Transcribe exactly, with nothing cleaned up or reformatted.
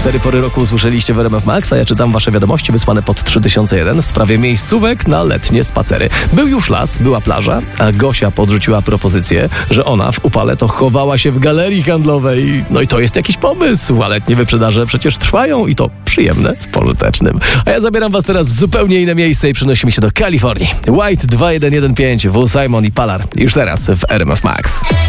Cztery pory roku usłyszeliście w R M F Max, a ja czytam wasze wiadomości wysłane pod trzy tysiące jeden w sprawie miejscówek na letnie spacery. Był już las, była plaża, a Gosia podrzuciła propozycję, że ona w upale to chowała się w galerii handlowej. No i to jest jakiś pomysł, a letnie wyprzedaże przecież trwają i to przyjemne z pożytecznym. A ja zabieram was teraz w zupełnie inne miejsce i przenosimy się do Kalifornii. White dwa jeden jeden pięć, W. Simon i Palar. Już teraz w R M F Max.